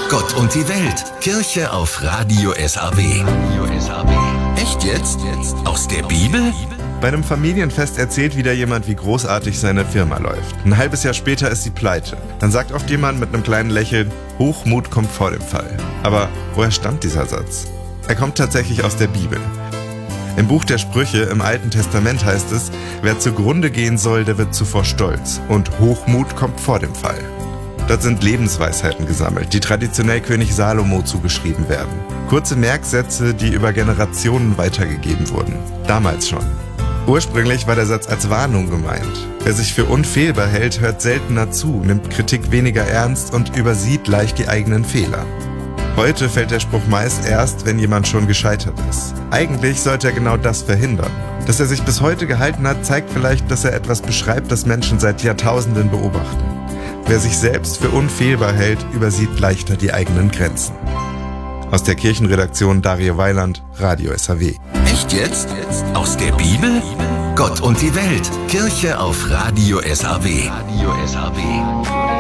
Gott und die Welt. Kirche auf Radio SAW. Echt jetzt? Aus der Bibel? Bei einem Familienfest erzählt wieder jemand, wie großartig seine Firma läuft. Ein halbes Jahr später ist sie pleite. Dann sagt oft jemand mit einem kleinen Lächeln, Hochmut kommt vor dem Fall. Aber woher stammt dieser Satz? Er kommt tatsächlich aus der Bibel. Im Buch der Sprüche im Alten Testament heißt es, wer zugrunde gehen soll, der wird zuvor stolz. Und Hochmut kommt vor dem Fall. Dort sind Lebensweisheiten gesammelt, die traditionell König Salomo zugeschrieben werden. Kurze Merksätze, die über Generationen weitergegeben wurden. Damals schon. Ursprünglich war der Satz als Warnung gemeint. Wer sich für unfehlbar hält, hört seltener zu, nimmt Kritik weniger ernst und übersieht leicht die eigenen Fehler. Heute fällt der Spruch meist erst, wenn jemand schon gescheitert ist. Eigentlich sollte er genau das verhindern. Dass er sich bis heute gehalten hat, zeigt vielleicht, dass er etwas beschreibt, das Menschen seit Jahrtausenden beobachten. Wer sich selbst für unfehlbar hält, übersieht leichter die eigenen Grenzen. Aus der Kirchenredaktion Dario Weiland, Radio SAW. Echt jetzt? Aus der Bibel? Gott und die Welt. Kirche auf Radio SAW.